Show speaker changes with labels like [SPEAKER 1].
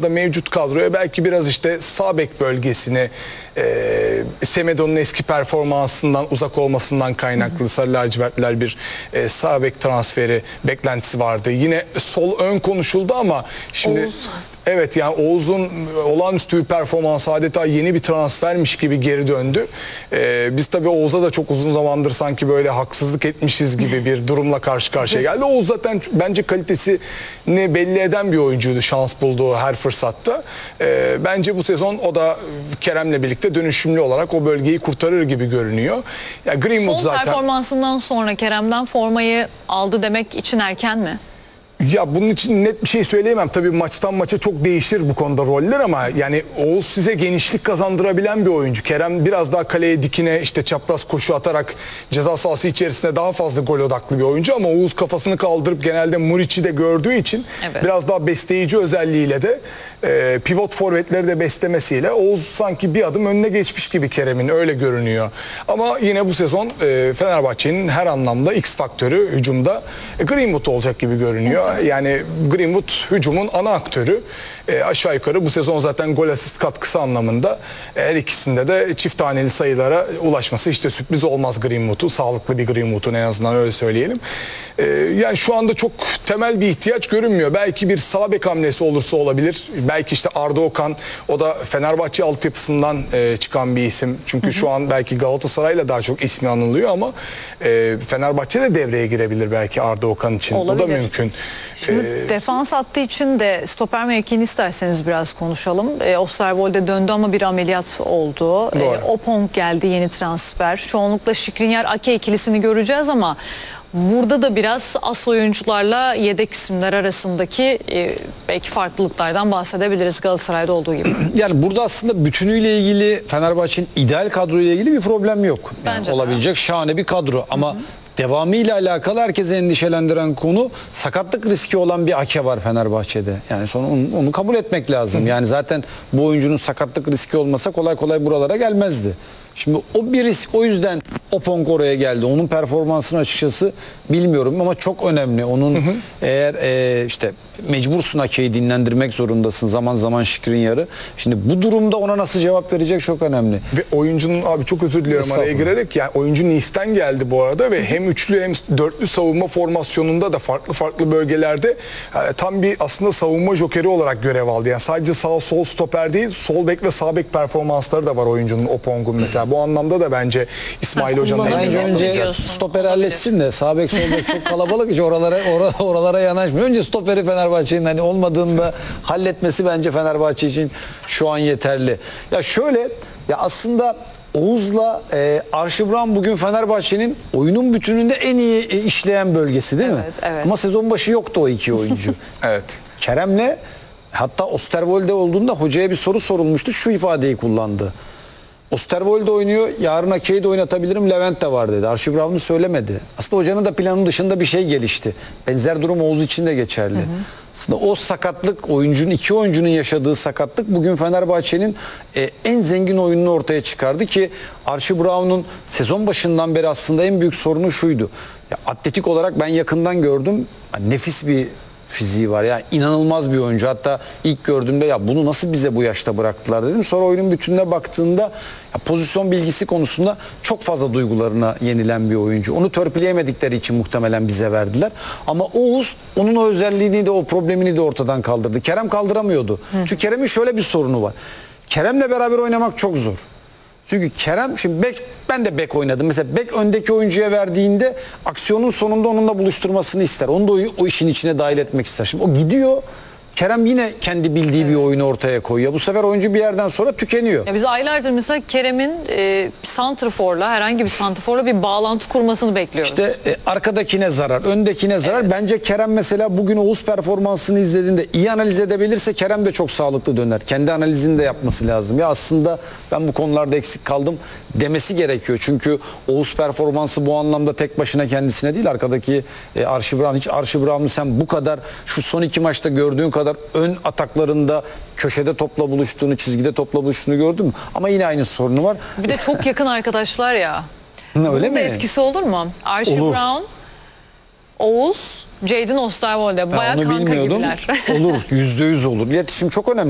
[SPEAKER 1] da mevcut kadroya belki biraz işte sağ bek bölgesini Semedo'nun eski performansından uzak olmasından kaynaklı Sarı lacivertliler bir sağ bek transferi beklentisi vardı. Yine sol ön konuşuldu ama şimdi
[SPEAKER 2] Oğuz.
[SPEAKER 1] evet, yani Oğuz'un olağanüstü bir performans, adeta yeni bir transfermiş gibi geri döndü. Biz tabii Oğuz'a da çok uzun zamandır sanki böyle haksızlık etmişiz gibi bir durumla karşı karşıya geldi. Oğuz zaten bence kalitesini belli eden bir oyuncuydu, şans bulduğu her fırsatta. Bence bu sezon o da Kerem'le birlikte dönüşümlü olarak o bölgeyi kurtarır gibi görünüyor. Ya Greenwood
[SPEAKER 2] Son
[SPEAKER 1] zaten
[SPEAKER 2] performansından sonra Kerem'den formayı aldı demek için erken mi?
[SPEAKER 1] Ya bunun için net bir şey söyleyemem. Tabii maçtan maça çok değişir bu konuda roller ama yani Oğuz size genişlik kazandırabilen bir oyuncu. Kerem biraz daha kaleye dikine işte çapraz koşu atarak ceza sahası içerisinde daha fazla gol odaklı bir oyuncu ama Oğuz kafasını kaldırıp genelde Muriç'i de gördüğü için biraz daha besleyici özelliğiyle de pivot forvetleri de beslemesiyle Oğuz sanki bir adım önüne geçmiş gibi Kerem'in, öyle görünüyor. Ama yine bu sezon Fenerbahçe'nin her anlamda X faktörü hücumda Greenwood olacak gibi görünüyor. Yani Greenwood hücumun ana aktörü. Aşağı yukarı bu sezon zaten gol asist katkısı anlamında her ikisinde de çift taneli sayılara ulaşması işte sürpriz olmaz Greenwood'u. Sağlıklı bir Greenwood'un, en azından öyle söyleyelim. Yani şu anda çok temel bir ihtiyaç görünmüyor. Belki bir sağ bek hamlesi olursa olabilir. Belki işte Arda Okan, o da Fenerbahçe altyapısından çıkan bir isim. Çünkü şu an belki Galatasaray'la daha çok ismi anılıyor ama Fenerbahçe de devreye girebilir belki Arda Okan için.
[SPEAKER 2] Olabilir.
[SPEAKER 1] O da mümkün.
[SPEAKER 2] Şimdi defans hattı için de stoper mevkini isterseniz biraz konuşalım. Osterwolde döndü ama bir ameliyat oldu. Opong geldi, yeni transfer. Çoğunlukla Skriniar-Ake ikilisini göreceğiz ama burada da biraz as oyuncularla yedek isimler arasındaki belki farklılıklardan bahsedebiliriz, Galatasaray'da olduğu gibi.
[SPEAKER 3] Yani burada aslında bütünüyle ilgili Fenerbahçe'nin ideal kadroyla ilgili bir problem yok. Yani
[SPEAKER 2] Bence
[SPEAKER 3] olabilecek şahane bir kadro ama devamıyla alakalı herkese endişelendiren konu sakatlık riski olan bir Ake var Fenerbahçe'de. Yani sonra onu kabul etmek lazım. Yani zaten bu oyuncunun sakatlık riski olmasa kolay kolay buralara gelmezdi. Şimdi o bir risk, o yüzden Opong oraya geldi. Onun performansını açıkçası bilmiyorum ama çok önemli. Onun eğer işte mecbursun Ake'yi dinlendirmek zorundasın zaman zaman Skriniar'ı. Şimdi bu durumda ona nasıl cevap verecek çok önemli.
[SPEAKER 1] Ve oyuncunun, abi çok özür diliyorum araya girerek, yani oyuncu Nice'ten geldi bu arada ve hem üçlü hem dörtlü savunma formasyonunda da farklı bölgelerde tam bir aslında savunma jokeri olarak görev aldı. Yani sadece sağ sol stoper değil, sol bek ve sağ bek performansları da var oyuncunun, Opong'un mesela. Bu anlamda da bence İsmail Hoca'nın
[SPEAKER 3] Bence önce stoperi halletsin de sağ bek sol bek çok kalabalık, hiç oralara yanaşmıyor. Önce stoperi Fenerbahçe'nin hani olmadığında halletmesi bence Fenerbahçe için şu an yeterli. Ya şöyle, ya aslında Oğuz'la Archie Brown bugün Fenerbahçe'nin oyunun bütününde en iyi işleyen bölgesi değil mi?
[SPEAKER 2] Evet.
[SPEAKER 3] Ama sezon başı yoktu o iki oyuncu.
[SPEAKER 1] Evet.
[SPEAKER 3] Kerem'le, hatta Osterwolde olduğunda hocaya bir soru sorulmuştu, şu ifadeyi kullandı. Osterwolde oynuyor, yarın Ake'yi de oynatabilirim, Levent de var dedi. Archie Brown'u söylemedi. Aslında hocanın da planın dışında bir şey gelişti. Benzer durum Oğuz için de geçerli. Aslında o sakatlık, iki oyuncunun yaşadığı sakatlık bugün Fenerbahçe'nin en zengin oyununu ortaya çıkardı ki Archie Brown'un sezon başından beri aslında en büyük sorunu şuydu. Ya, atletik olarak ben yakından gördüm. Yani nefis bir fiziği var. Yani inanılmaz bir oyuncu. Hatta ilk gördüğümde ya bunu nasıl bize bu yaşta bıraktılar dedim. Sonra oyunun bütününe baktığında ya pozisyon bilgisi konusunda çok fazla duygularına yenilen bir oyuncu. Onu törpüleyemedikleri için muhtemelen bize verdiler. Ama Oğuz onun o özelliğini de, o problemini de ortadan kaldırdı. Kerem kaldıramıyordu. Çünkü Kerem'in şöyle bir sorunu var. Kerem'le beraber oynamak çok zor. Çünkü Kerem, şimdi ben de bek oynadım. Mesela bek öndeki oyuncuya verdiğinde aksiyonun sonunda onunla buluşturmasını ister. Onu da o işin içine dahil etmek ister. Şimdi o gidiyor. Kerem yine kendi bildiği bir oyunu ortaya koyuyor. Bu sefer oyuncu bir yerden sonra tükeniyor.
[SPEAKER 2] Ya biz aylardır mesela Kerem'in santrforla, herhangi bir santrforla bir bağlantı kurmasını bekliyoruz.
[SPEAKER 3] İşte arkadakine zarar, öndekine zarar. Bence Kerem mesela bugün Oğuz performansını izlediğinde iyi analiz edebilirse Kerem de çok sağlıklı döner. Kendi analizini de yapması lazım. Ya aslında ben bu konularda eksik kaldım demesi gerekiyor. Çünkü Oğuz performansı bu anlamda tek başına kendisine değil. Arkadaki Archie Brown, hiç Archie Brown'u sen bu kadar şu son iki maçta gördüğün kadar ön ataklarında köşede topla buluştuğunu, çizgide topla buluştuğunu gördün mü? Ama yine aynı sorunu var.
[SPEAKER 2] Bir de çok yakın arkadaşlar ya.
[SPEAKER 3] Öyle
[SPEAKER 2] Bunun
[SPEAKER 3] mi?
[SPEAKER 2] da etkisi olur mu? Archie
[SPEAKER 3] Olur.
[SPEAKER 2] Brown, Oğuz, Jadon Osterwolde. Bayağı
[SPEAKER 3] Onu
[SPEAKER 2] kanka
[SPEAKER 3] bilmiyordum.
[SPEAKER 2] gibiler.
[SPEAKER 3] Olur, %100 olur. İletişim çok önemli.